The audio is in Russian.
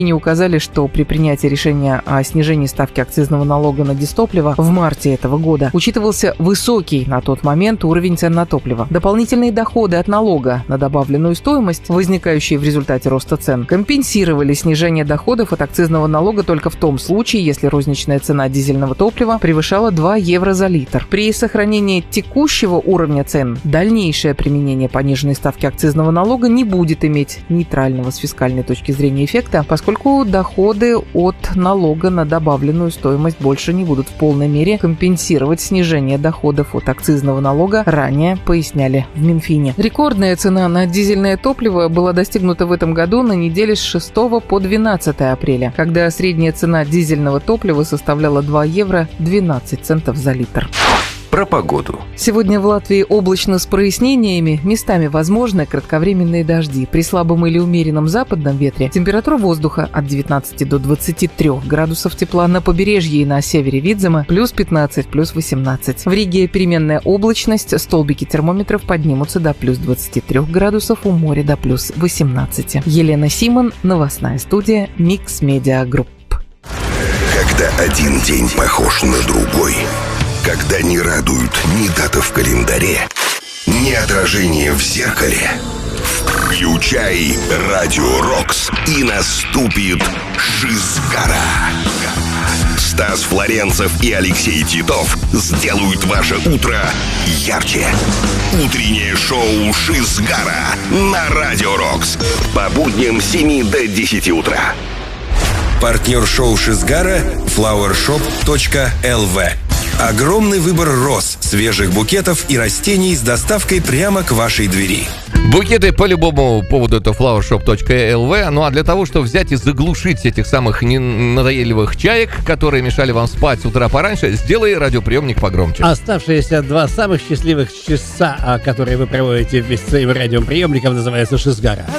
Минфине указали, что при принятии решения о снижении ставки акцизного налога на дизтопливо в марте этого года учитывался высокий на тот момент уровень цен на топливо. Дополнительные доходы от налога на добавленную стоимость, возникающие в результате роста цен, компенсировали снижение доходов от акцизного налога только в том случае, если розничная цена дизельного топлива превышала 2 евро за литр. При сохранении текущего уровня цен дальнейшее применение пониженной ставки акцизного налога не будет иметь нейтрального с фискальной точки зрения эффекта, поскольку доходы от налога на добавленную стоимость больше не будут в полной мере компенсировать снижение доходов от акцизного налога, ранее поясняли в Минфине. Рекордная цена на дизельное топливо была достигнута в этом году на неделе с 6 по 12 апреля, когда средняя цена дизельного топлива составляла 2 евро 12 центов за литр. Про погоду. Сегодня в Латвии облачно с прояснениями, местами возможны кратковременные дожди. При слабом или умеренном западном ветре температура воздуха от 19 до 23 градусов тепла, на побережье и на севере Видзема плюс 15, плюс 18. В Риге переменная облачность, столбики термометров поднимутся до плюс 23 градусов, у моря до плюс 18. Елена Симон, новостная студия Mix Media Group. Когда один день похож на другой, когда не радуют ни дата в календаре, ни отражение в зеркале, включай Радио Рокс, и наступит Шизгара. Стас Флоренцев и Алексей Титов сделают ваше утро ярче. Утреннее шоу Шизгара на Радио Рокс. По будням с 7 до 10 утра. Партнер шоу Шизгара flowershop.lv. Огромный выбор роз, свежих букетов и растений с доставкой прямо к вашей двери. Букеты по любому поводу это flowershop.lv. Ну а для того, чтобы взять и заглушить этих самых надоедливых чаек, которые мешали вам спать с утра пораньше, сделай радиоприемник погромче. Оставшиеся 2 самых счастливых часа, которые вы проводите вместе с своим радиоприемником, называются Шизгара.